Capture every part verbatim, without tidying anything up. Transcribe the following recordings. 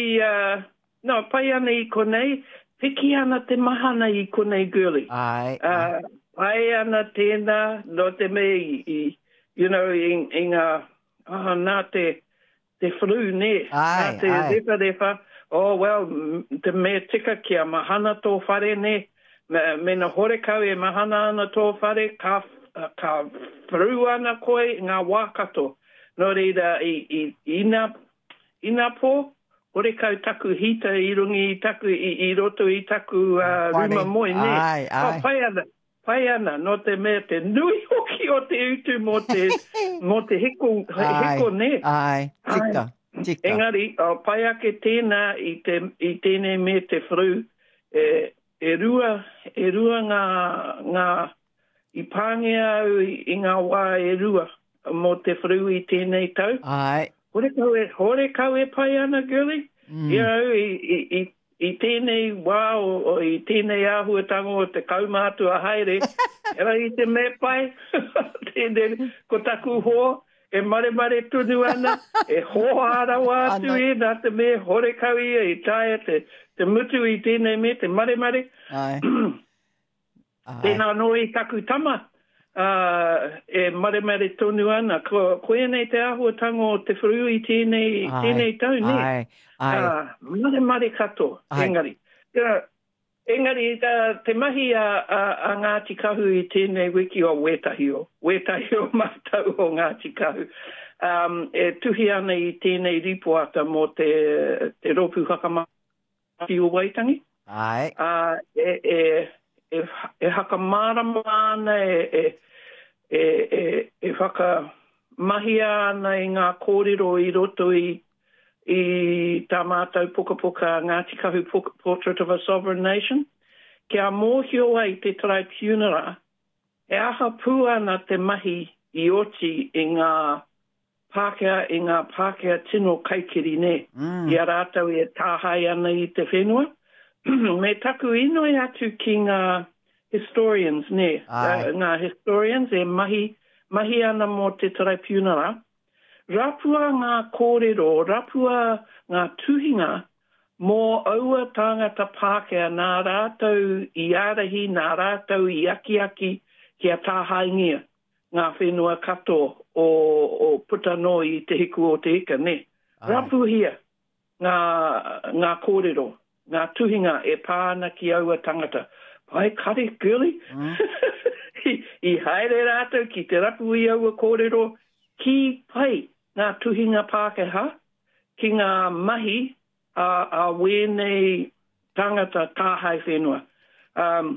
i, uh, no, pai ana i konei, piki ana te mahana i konei girly. Ai, uh, pai ana tēnā, no te me i, i you know, i, i ngā, oh, nā te, te whru ne, ai, nā te ai. repa repa, oh, well, te me tika kia mahana tō whare ne, me, me na hore kau e mahana ana tō whare, ka, ka whru ana koe ngā wākato. No reira, i, i, ina, ina pō, hore kau taku hita i rungi i taku, i, i roto i taku uh, ruma moe ne. Ai, ai. Oh, pai ana, pai ana, no te mea te nui hoki o te utu mo te, mo te heko, heko ne. Ai, tika, tika. Engari, oh, pai ake tēnā i, te, i tēnei me te whru, e, e rua, e rua ngā, ngā, i pāngia au i, i ngā wā e rua mo te whru i tēnei tau. Ai. Hore kau e, hore kau e pai ana, girly? Mm. You know, i, i, i, i tēnei wā o, o i tēnei āhuatango o te kaumātua haere, era i te me pai, tēnei, ko taku hoa, e mare mare tunu ana, e hoa ara wā atu e, nā te me hore kau ia, i taia te, te mutu i tēnei me, te mare mare. Ai. Tēnā no i taku tama. Uh, e mare mare tonu ana, ko, koe nei te āhuatango o te whuru i tēnei, tēnei tau, ne? Ai, ai. Uh, mare mare kato, ai. Engari. Yeah, engari, uh, te mahi a, a, a Ngāti Kahu i tēnei wiki o Wetahi o. Wetahi o mātau o Ngāti Kahu. Um, e tuhi ana i tēnei ripoata mo te, te ropu hakamati o Waitangi. Ai. Uh, e, e, e, e hakamārama ana, e, e E, e, e whaka mahia ana i ngā kōrero i roto i, i tā mātou puka puka Ngāti Kahu Portrait of a Sovereign Nation. Kia mōhio ai te tribunera, e aha pū ana te mahi i oti i ngā Pākehā, i ngā Pākehā tino kaikiri ne. Mm. I a rātau e tāhai ana i te whenua. Me taku inoi atu ki ngā historians, ne, uh, ngā historians e mahi, mahi ana mo te tribunera, rapua ngā kōrero, rapua ngā tuhinga mō aua tāngata Pākehā nā rātau i ārahi, nā rātau i aki aki kia tāhaingia ngā whenua kato o, o putano i te hiku o te ika, ne. Ai. Rapu hia ngā, ngā kōrero, ngā tuhinga e pāna ki aua tangata. Pai kare, girly. Mm. I, I haere rātou ki te rapu i aua kōrero ki pai ngā tuhinga Pākehā ki ngā mahi a, a wēnei tangata tāhai whenua. Um,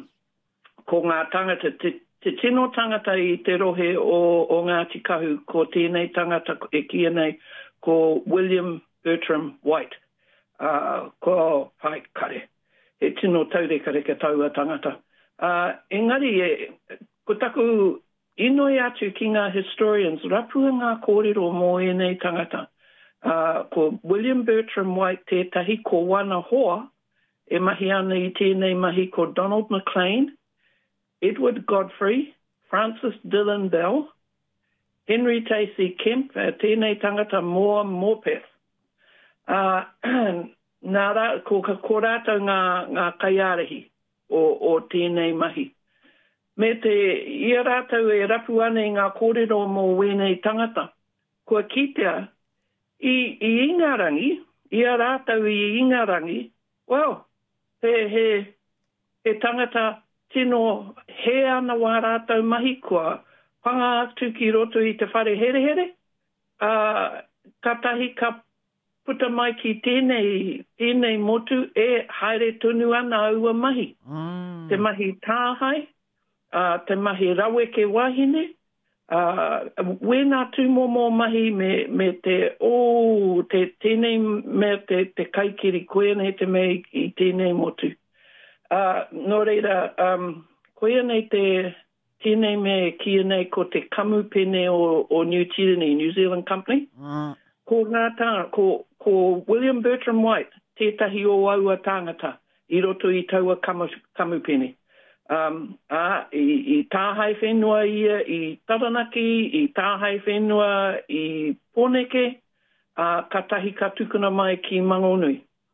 ko ngā tangata, te, te tino tangata i te rohe o, o Ngāti Kahu, ko tēnei tangata e kia nei, ko William Bertram White. Uh, ko pai kare. E tino taureka reka taua tangata. Uh, engari, e, ko taku inoi atu ki ngā historians, rapua ngā kōrero mō e nei tangata. Uh, ko William Bertram White tētahi ko wana hoa, e mahi ana i tēnei mahi ko Donald MacLean, Edward Godfrey, Francis Dillon Bell, Henry Tacey Kemp, uh, tēnei tangata Moa Morpeth. Uh, Nā rā, ko ka kōrātau ngā, ngā kaiarehi o, o tēnei mahi. Me te ia rātau e rapu ane ngā kōrero mō wēnei tangata. Kua kitea, i, i ingarangi, ia rātau i ingarangi, well, he, he, he tangata tino he ana wā rātau mahi kua panga atu ki roto i te whare here here. Uh, ka tahi ka puta mai ki tēnei, tēnei motu e haere tunu ana aua mahi. Mm. Te mahi tāhai, uh, te mahi raweke wahine, uh, wēnā tūmomo mahi me, me te, o, te tēnei me te, te kaikiri koe nei te me i tēnei motu. Uh, nō reira, um, koe nei te tēnei me kia nei ko te kamupene o, o New Tyranny, New Zealand Company. Mm. Ko ngā tanga, ko, ko William Bertram White, tētahi o aua tāngata, i roto i taua kamu, kamupene. Um, a, i, i tāhai whenua ia, i Taranaki, i tāhai whenua i Pōneke, a, ka tahi ka tukuna mai ki Mangonui.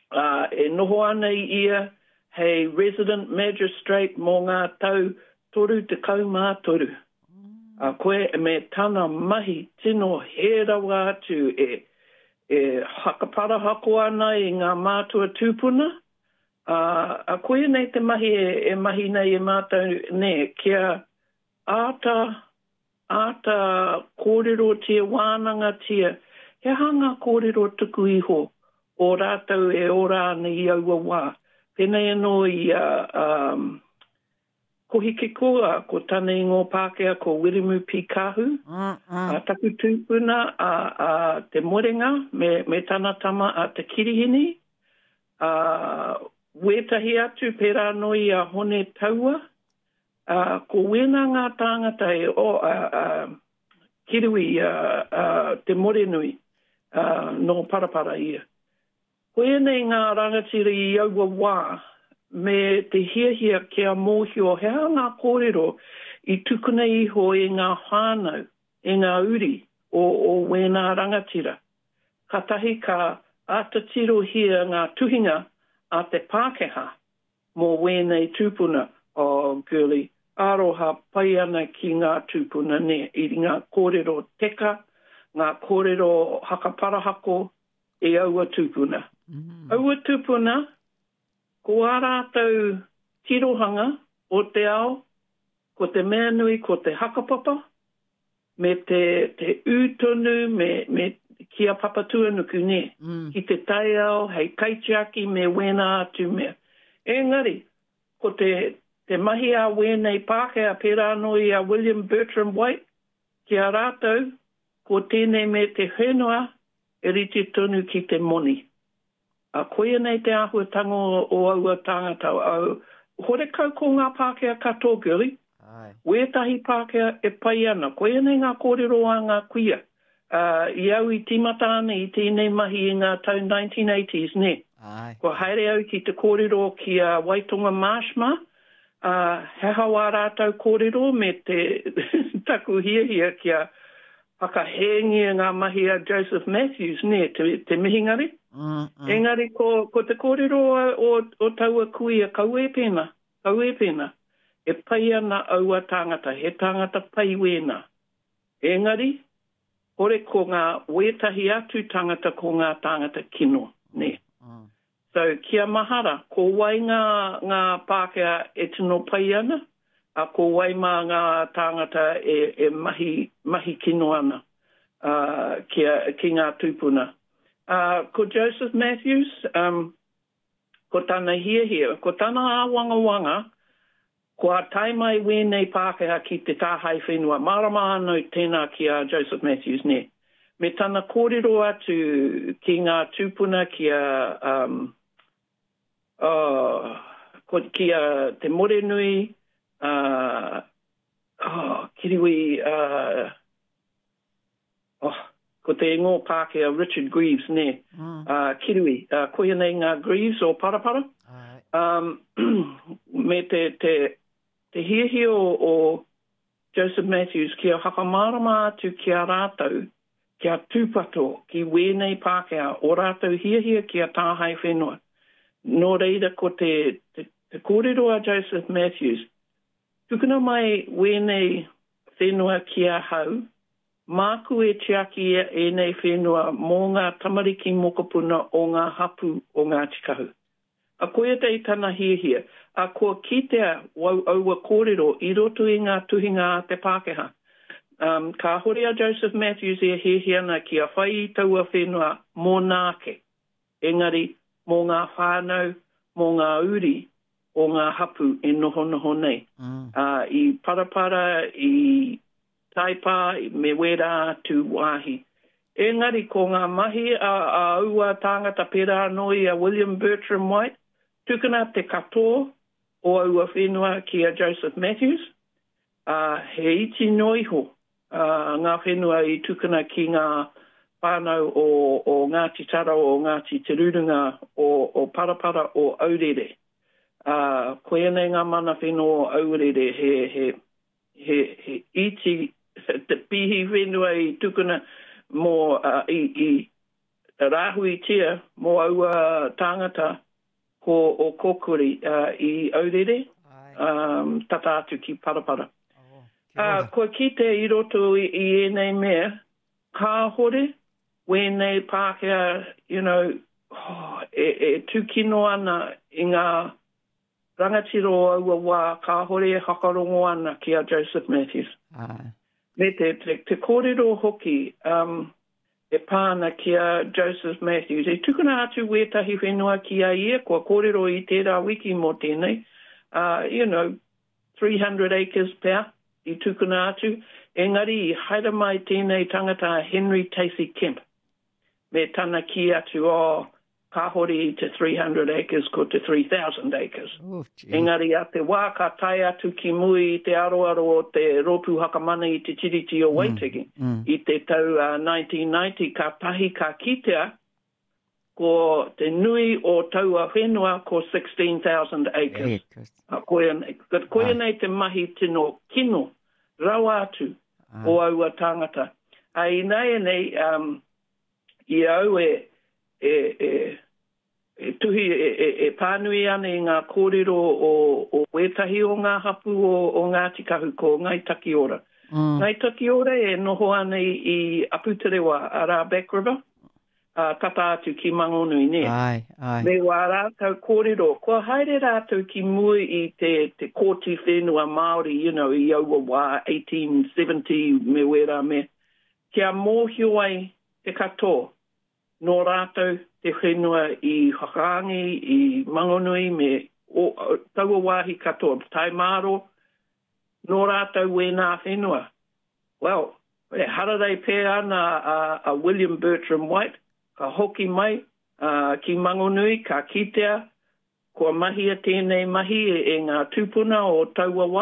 uh, e noho ana i ia hei resident magistrate mō ngā tau toru te kaumā toru. A koe me tana mahi tino he rawa atu e, e hakapara hako ana i ngā mātua tūpuna. Uh, a koe nei te mahi e, e mahi nei e mātou ne kia ata, ata kōrero tia wānanga tia. He hanga kōrero tuku iho o rātou e ora ana i aua wā. Pēnei anō i uh, um, ko hiki koa ko tana i ngō Pākehā ko Wirimu Pikahu. Uh, uh. A taku tūpuna a, a te morenga me, me tana tama a te kirihini. Uh, Wetahi atu pērā noi a hone taua. Uh, ko wena ngā tāngata e o uh, uh, kirui uh, uh, te morenui uh, no parapara ia. Koe nei ngā rangatira i aua wā me te hiahia kia mōhio hea ngā kōrero i tukuna iho e ngā whānau, e ngā uri o, o wena rangatira. Ka tahi ka atatiro hia ngā tuhinga a te Pākehā mō wēnei tūpuna o oh, girly. Aroha pai ana ki ngā tūpuna ne i ngā kōrero teka, ngā kōrero hakaparahako e aua tūpuna. Mm. Aua tūpuna, ko ā rātou tirohanga o te ao, ko te mea nui, ko te hakapapa, me te, te ūtonu, me, me kia papatua nuku ne, mm. ki te tai ao, hei kaitiaki me wena atu mea. Engari, ko te, te mahi a wēnei Pākehā pērā noi a William Bertram White, ki a rātou, ko tēnei me te whenua, e riti tonu ki te moni. A koe nei te ahuatango o aua tāngata au, hore kau ko ngā Pākehā katoa girly, wētahi Pākehā e pai ana, koe nei ngā kōrero a ngā kuia. Uh, I au i timata ana i tēnei mahi i ngā tau nineteen eighties, ne? Ai. Ko haere au ki te kōrero ki a Waitonga Marshma, uh, he hawa rātou kōrero me te taku hiahia ki a whakahengia ngā mahi a Joseph Matthews, ne? Te, te mihingari. Mm, mm. Engari, ko, ko te kōrero o, o taua kuia, kaue pēna, kaue pēna. E pai ana aua tāngata, he tāngata pai wēna. Engari, ore ko ngā wētahi atu tangata ko ngā tangata kino, ne. Mm. So, kia mahara, ko wai ngā, ngā Pākehā e tino pai ana, a ko wai mā ngā tangata e, e mahi, mahi kino ana, uh, kia, ki ngā tūpuna. Uh, ko Joseph Matthews, um, ko tana hia hia, ko tana āwanga wanga, ko a tai mai wēnei Pākehā ki te tāhai whenua. Marama anō tēnā ki a Joseph Matthews, ne. Me tana kōrero atu ki ngā tūpuna ki a, um, uh, ko, ki a te morenui, uh, oh, kiriwi, uh, oh, ko te ngō Pākehā Richard Greaves, ne. Mm. Uh, kiriwi, uh, koia nei ngā Greaves o Parapara. Right. Um, me te... te Te hiahia o, o Joseph Matthews kia whakamārama atu kia rātou, kia tūpato ki wēnei Pākehā, o rātou hiahia kia tāhai whenua. Nō reira ko te, te, te kōrero a Joseph Matthews, tukuna mai wēnei whenua kia hau, māku e tiaki e nei whenua mō ngā tamariki mokopuna o ngā hapu o ngā tikahu. A koe te i tana hiahia, a kua kitea wau aua kōrero i roto i ngā tuhinga a te Pākehā. Um, ka hore a Joseph Matthews e hiahiana ki a whai i taua whenua mō nāke. Engari, mō ngā whānau, mō ngā uri o ngā hapu e noho noho nei. Mm. Uh, I parapara, i taipa, me wera tu wāhi. Engari, ko ngā mahi a, a aua tāngata pērā noi a William Bertram White, tukuna te katoa o aua whenua ki a Joseph Matthews. Uh, he iti noiho uh, ngā whenua i tukuna ki ngā whānau o, o Ngāti Tara o Ngāti Te Rurunga o, o Parapara o Aurere. Uh, koe nei ngā mana whenua o Aurere he, he, he, he iti te pihi whenua i tukuna mō uh, i, i rahui tia mo aua tangata ko o kokuri uh, i aurere, um, tata atu ki parapara. Oh, uh, ko ki te i roto i, i enei mea, ka hore, wēnei Pākehā, you know, oh, e, e tūkino ana i ngā rangatiro aua wā, ka hore e hakarongo ana ki a Joseph Matthews. Ai. Me te, te, te kōrero hoki, um, e pāna ki a Joseph Matthews. E tukuna atu wētahi whenua ki a ia, kua kōrero i tērā wiki mō tēnei. Uh, you know, three hundred acres pēr, i tukuna atu. Engari, i haere mai tēnei tangata Henry Tacey Kemp. Me tana ki atu o ka hori i te three hundred acres ko te three thousand acres. Oh, engari, a te wā ka tai atu ki mui i te aroaro o te ropu hakamana i te tiriti o Waitiki. Mm, mm. I te tau uh, nineteen ninety, ka pahi ka kitea ko te nui o taua whenua ko sixteen thousand acres. Acres. A koe, koe nei te mahi tino kino, rawa atu Ah. o aua tangata. A i nei nei, um, i au e, e, e, e tuhi e, e, e pānui ane i ngā kōrero o, o wetahi o ngā hapu o, o Ngāti Kahu ko Ngai Takiora. Mm. Ngai Takiora e noho ane i Aputerewa a rā Back River, uh, tata atu ki Mangonui nea. Ai, ai. Me wā rātau kōrero, kua haere rātau ki mui i te, te kōti whenua Māori, you know, i aua wā eighteen seventy me wera me. Kia mōhio ai te katoa, no rātau te whenua i Hakaangi, i Mangonui, me o, o, taua wāhi katoa, tai māro, no rātau we nā whenua. Well, e hararei pē ana a, a William Bertram White, ka hoki mai, uh, ki Mangonui, ka kitea, kua mahia tēnei mahi e, e ngā tūpuna o taua wā,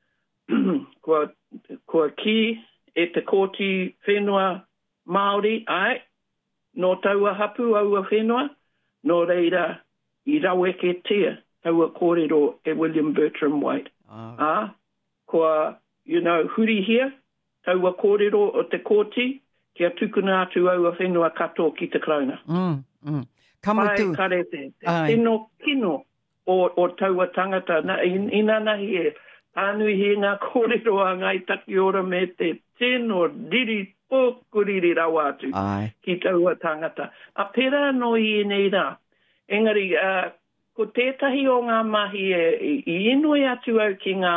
kua, kua ki e te kōti whenua Māori, ai, no taua hapu aua whenua, no reira i raweke tia, taua kōrero e William Bertram White. Oh. Ah, kua, you know, huri hia, taua kōrero o te kōti, kia tukuna atu aua whenua katoa ki te krauna. Mm, mm. Kamutu. Pai kare te, te Ai. tino kino o, o taua tangata. Na, in, ina nahi e, pānui he ngā kōrero a Ngai Takiora me te tino riri pōkuriri rawa atu Ai. ki taua tangata. A pera no i nei rā. Engari, uh, ko tētahi o ngā mahi e, i, i inui atu au ki ngā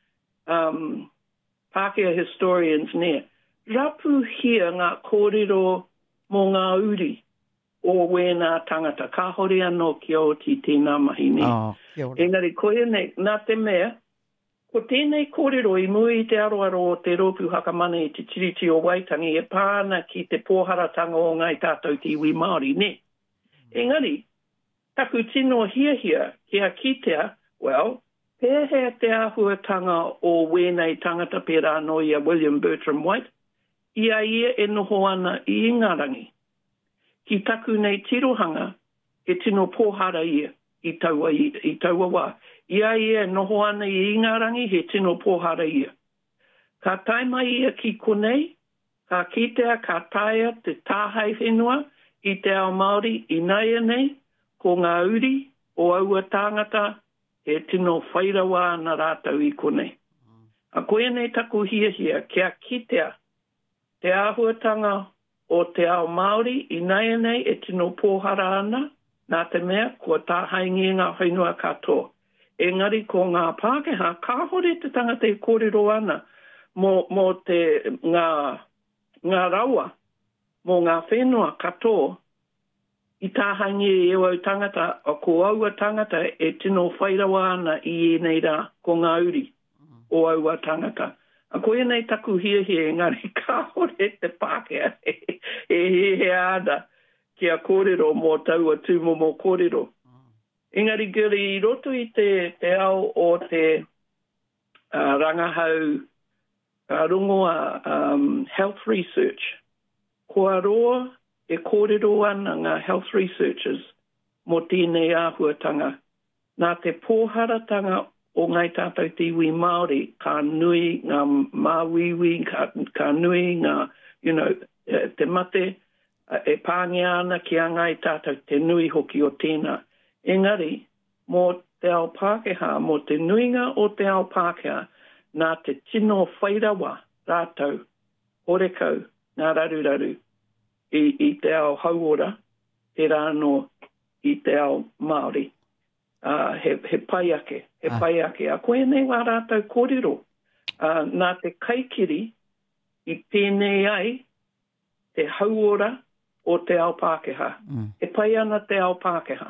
um, Pākehā historians nea. Rapu hia ngā kōrero mō ngā uri o wēnā tangata. Ka hori anō ki oti tēnā mahi ne. Oh, kia ora. Engari, koe nei, nā te mea, ko tēnei kōrero i mui i te aroaro o te ropu hakamana i te tiriti o Waitangi e pāna ki te pōharatanga o ngai tātou ki iwi Māori, ne? Engari, taku tino hia hia ki a kitea, well, pēhea te āhuatanga o wēnei tangata pērā no i a William Bertram White, ia ia e noho ana i Ingarangi. Ki taku nei tirohanga, e tino pōhara ia i taua, i, i taua wā. Ia ia e noho ana i Ingarangi, he tino pōhara ia. Ka taima ia ki konei, ka kitea, ka taia te tāhai whenua, i te ao Māori, i naia nei, ko ngā uri, o aua tāngata, e tino whairawa ana rātau i konei. A koe nei taku hia hia, kia kitea, te āhuatanga o te ao Māori, i naia nei e tino pōhara ana, nā te mea, kua tāhaingi ngā whainua katoa. Engari, ko ngā Pākehā, ka hore te tangata i kōrero ana, mō, mō te ngā, ngā rawa, mō ngā whenua katoa, i tāhaingi e au tangata, o ko aua tangata e tino whairawa ana i e nei rā, ko ngā uri o aua tangata. A koe nei taku hia hia engari, ka hore te Pākehā e he he ana ki a kōrero mō taua tūmo mō kōrero. Engari guri, i roto i te, te ao o te uh, rangahau uh, rongoa um, health research. Kua roa e kōrero ana ngā health researchers mō tēnei āhuatanga. Nā te pōharatanga o ngai tātou te iwi Māori, ka nui ngā māwiwi, ka, ka nui ngā, you know, te mate, e pāngia ana ki a ngai tātou te nui hoki o tēnā. Engari, mō te ao Pākehā, mō te nuinga o te ao Pākehā, nā te tino whairawa rātou, horekau, ngā raruraru, i, i te ao hauora, te rāno i te ao Māori. Uh, he, he pai ake, he ah. pai ake. A koe nei wā rātou kōrero. Uh, nā te kaikiri i pēnei ai te hauora o te ao Pākehā. Mm. E pai ana te ao Pākehā.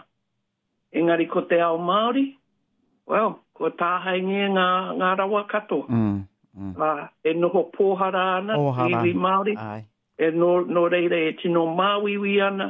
Engari ko te ao Māori, well, ko tāhaingia ngā, ngā rawa kato. Mm. Mm. Uh, e noho pōhara ana, iwi Māori. Ai. E no, no reire e tino māwiwi ana.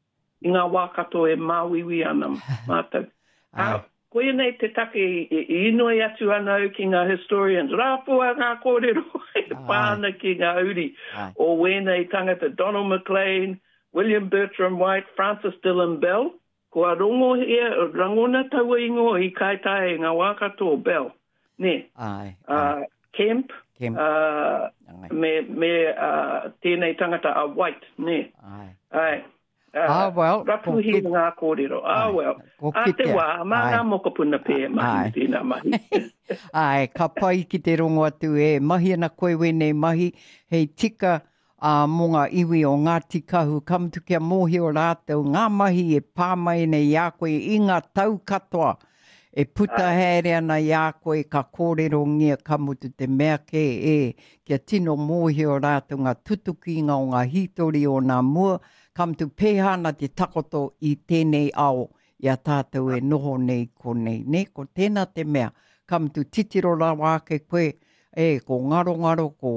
I ngā wā kato e māwiwi ana mātou. Uh, koe nei te take i, i inoi atu ana au ki ngā historians. Rāpua ngā kōrero e pāna ki ngā uri. Ai. O wēnei tangata Donald McLean, William Bertram White, Francis Dillon Bell. Ko a rongo hea, rangona taua ingo i kaitae ngā wākato Bell. Ne. Ai. Uh, Kemp. Kemp. Uh, me me uh, tēnei tangata a White. Ne. Ai. Ai. Uh, ah, well. Rapu hi ngā kōrero. Ah, well. A te wā, mā ngā mokopuna pē mahi tēnā mahi. Ai, ka pai ki te rongo atu e mahi ana koe wenei mahi, hei tika uh, mō ngā iwi o Ngāti Kahu, kamtu kia mōhi o rātou, ngā mahi e pāmai nei a koe i ngā tau katoa, e puta here ana i a koe ka kōrero ngia kamutu te mea ke e, kia tino mōhi o rātou ngā tutukinga o ngā hitori o ngā mua, kamtu pēhana te takoto i tēnei ao, i a tātou e noho nei ko nei. Ne, ko tēnā te mea, kamtu titiro la wāke koe, e, ko ngaro ngaro, ko,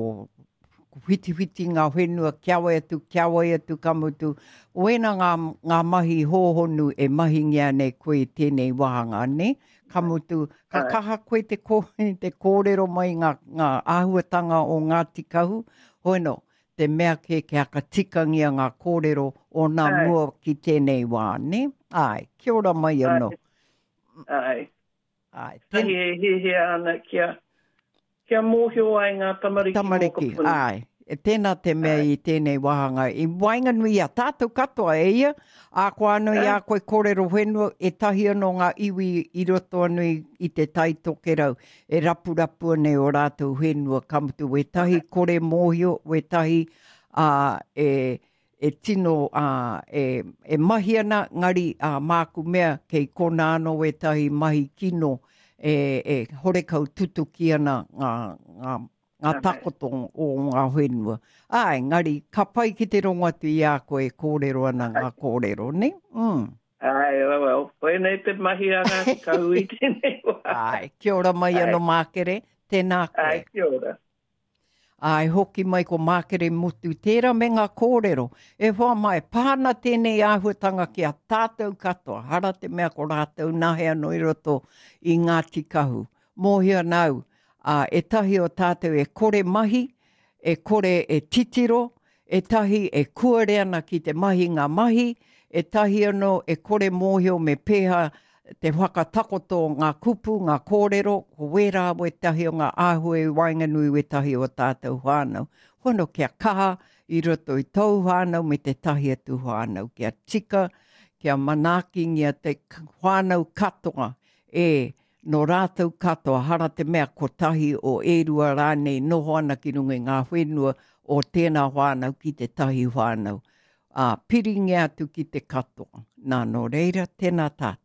ko whiti whiti ngā whenua, kiawe atu, kiawe atu kamutu. Oena ngā, ngā mahi hōhonu e mahi ngia nei koe tēnei wahanga, ne? Kamutu, ka kaha koe te, ko, te kōrero mai ngā, ngā āhuatanga o Ngāti Kahu, hoeno, te mea ke ke aka tikangia ngā kōrero o nā Ai. Mua ki tēnei wā, ne? Ai, kia ora mai anō. Ai. Ai. Ten... He he he ana kia, kia mōhio ai ngā tamariki. Tamariki, ai. E tēnā te mea ai. I tēnei wahanga. I wainganui a tātou katoa e ia, a koa anō i a koe kōrero whenua, e tahi anō ngā iwi i roto anō i, i te taitoke rau, e rapu rapu nei o rātou whenua kamutu. We tahi kore mōhio, we tahi uh, e, e tino, uh, e, e mahi ana ngari uh, māku mea kei kona anō we tahi mahi kino, e, e horekau tutuki ana ngā, ngā ngā takoto o ngā whenua. Ai, ngari, ka pai ki te rongo atu i a koe kōrero ana ngā kōrero, ne? Mm. Ai, well, well, koe nei te mahi a Ngāti Kahu i tēnei wā. Ai, kia ora mai anō mākere, tēnā koe. Ai, kia ora. Ai, hoki mai ko mākere mutu, tērā me ngā kōrero. E hoa mai, pāna tēnei āhuatanga ki a tātou katoa, hara te mea ko rātou nahe anō i roto i Ngāti Kahu. Mōhia nau. Uh, e tahi o tātou e kore mahi, e kore e titiro, e tahi e kuare ana ki te mahi ngā mahi, e tahi anō e kore mōhio me pēha te whakatakoto ngā kupu, ngā kōrero, ko wera we tahi o ngā āhue wainganui we tahi o tātou whānau. Hono kia kaha i roto i tau whānau me te tahi atu whānau. Kia tika, kia manaki ngia te whānau katoa e no rātou katoa hara te mea ko tahi o ērua rānei noho ana ki runga ngā whenua o tēnā whānau ki te tahi whānau. Uh, piringi atu ki te katoa. Nā no reira, tēnā tātou.